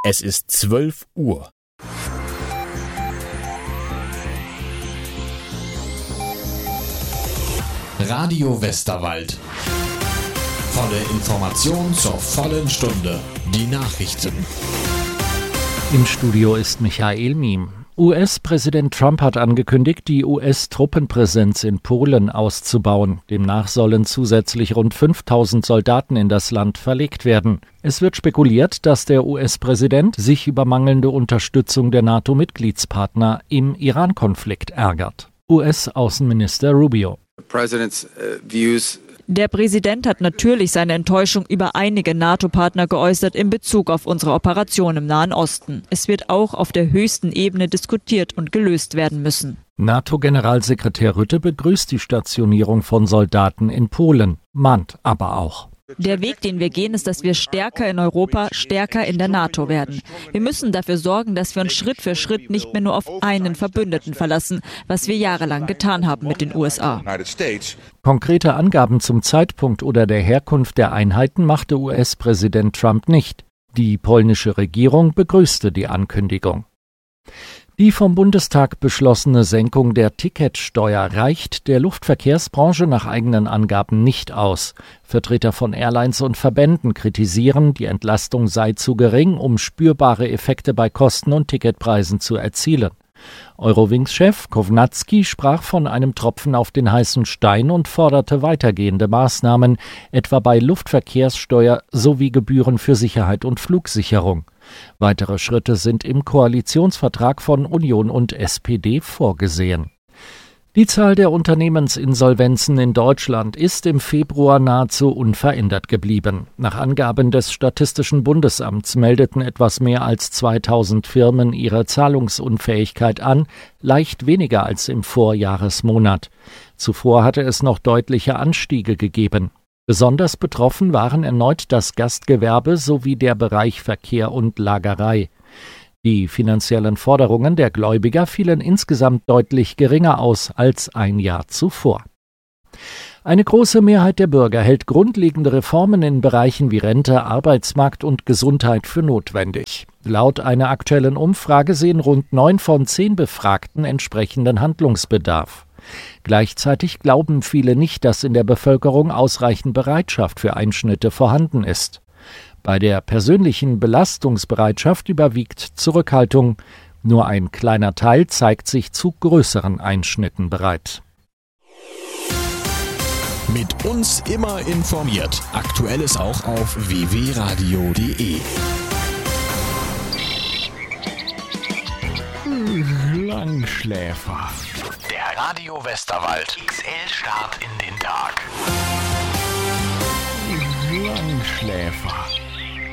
Es ist 12 Uhr. Radio Westerwald. Volle Information zur vollen Stunde. Die Nachrichten. Im Studio ist Michael Miem. US-Präsident Trump hat angekündigt, die US-Truppenpräsenz in Polen auszubauen. Demnach sollen zusätzlich rund 5.000 Soldaten in das Land verlegt werden. Es wird spekuliert, dass der US-Präsident sich über mangelnde Unterstützung der NATO-Mitgliedspartner im Iran-Konflikt ärgert. US-Außenminister Rubio. Der Präsident hat natürlich seine Enttäuschung über einige NATO-Partner geäußert in Bezug auf unsere Operation im Nahen Osten. Es wird auch auf der höchsten Ebene diskutiert und gelöst werden müssen. NATO-Generalsekretär Rutte begrüßt die Stationierung von Soldaten in Polen, mahnt aber auch. Der Weg, den wir gehen, ist, dass wir stärker in Europa, stärker in der NATO werden. Wir müssen dafür sorgen, dass wir uns Schritt für Schritt nicht mehr nur auf einen Verbündeten verlassen, was wir jahrelang getan haben mit den USA. Konkrete Angaben zum Zeitpunkt oder der Herkunft der Einheiten machte US-Präsident Trump nicht. Die polnische Regierung begrüßte die Ankündigung. Die vom Bundestag beschlossene Senkung der Ticketsteuer reicht der Luftverkehrsbranche nach eigenen Angaben nicht aus. Vertreter von Airlines und Verbänden kritisieren, die Entlastung sei zu gering, um spürbare Effekte bei Kosten und Ticketpreisen zu erzielen. Eurowings-Chef Kovnatski sprach von einem Tropfen auf den heißen Stein und forderte weitergehende Maßnahmen, etwa bei Luftverkehrssteuer sowie Gebühren für Sicherheit und Flugsicherung. Weitere Schritte sind im Koalitionsvertrag von Union und SPD vorgesehen. Die Zahl der Unternehmensinsolvenzen in Deutschland ist im Februar nahezu unverändert geblieben. Nach Angaben des Statistischen Bundesamts meldeten etwas mehr als 2000 Firmen ihre Zahlungsunfähigkeit an, leicht weniger als im Vorjahresmonat. Zuvor hatte es noch deutliche Anstiege gegeben. Besonders betroffen waren erneut das Gastgewerbe sowie der Bereich Verkehr und Lagerei. Die finanziellen Forderungen der Gläubiger fielen insgesamt deutlich geringer aus als ein Jahr zuvor. Eine große Mehrheit der Bürger hält grundlegende Reformen in Bereichen wie Rente, Arbeitsmarkt und Gesundheit für notwendig. Laut einer aktuellen Umfrage sehen rund 9 von 10 Befragten entsprechenden Handlungsbedarf. Gleichzeitig glauben viele nicht, dass in der Bevölkerung ausreichend Bereitschaft für Einschnitte vorhanden ist. Bei der persönlichen Belastungsbereitschaft überwiegt Zurückhaltung. Nur ein kleiner Teil zeigt sich zu größeren Einschnitten bereit. Mit uns immer informiert. Aktuelles auch auf www.radio.de. Langschläfer. Der Radio Westerwald XL-Start in den Tag.